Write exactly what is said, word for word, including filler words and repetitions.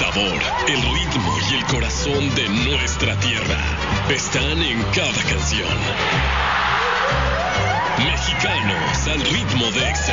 sabor, el ritmo y el corazón de nuestra tierra están en cada canción. Mexicanos al ritmo de Exa